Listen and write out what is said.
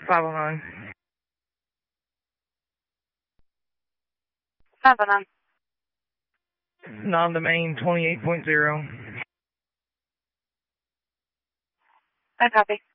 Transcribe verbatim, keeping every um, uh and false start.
five oh nine. five oh nine. Non-domain twenty-eight point zero. I copy.